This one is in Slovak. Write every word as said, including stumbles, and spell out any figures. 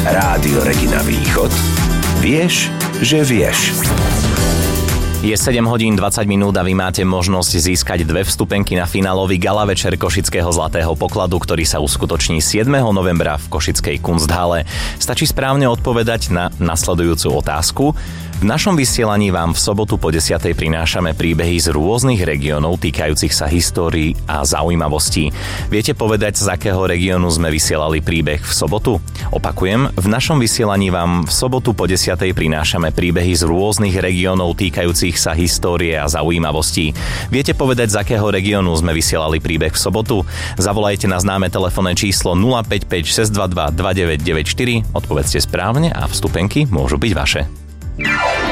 Rádio Regina Východ. Vieš, že vieš. Je sedem hodín dvadsať minút a vy máte možnosť získať dve vstupenky na finálový gala večer Košického Zlatého pokladu, ktorý sa uskutoční siedmeho novembra v Košickej Kunsthalle. Stačí správne odpovedať na nasledujúcu otázku. V našom vysielaní vám v sobotu po desiatej prinášame príbehy z rôznych regiónov týkajúcich sa histórií a zaujímavostí. Viete povedať, z akého regiónu sme vysielali príbeh v sobotu? Opakujem, v našom vysielaní vám v sobotu po desiatej prinášame príbehy z rôznych regiónov týkajúcich sa histórie a zaujímavostí. Viete povedať, z akého regiónu sme vysielali príbeh v sobotu? Zavolajte na známe telefónne číslo nula päť päť šesť dva dva dva deväť deväť štyri, odpovedzte správne a vstupenky môžu byť vaše.